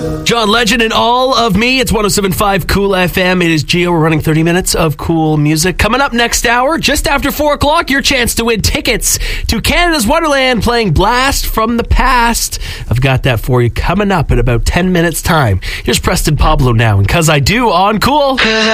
John Legend and All of Me. It's 107.5 Cool FM. It is Gio. We're running 30 minutes of cool music. Coming up next hour, just after 4 o'clock, your chance to win tickets to Canada's Wonderland playing Blast from the Past. I've got that for you coming up in about 10 minutes' time. Here's Preston Pablo now, and 'Cause I Do on Cool.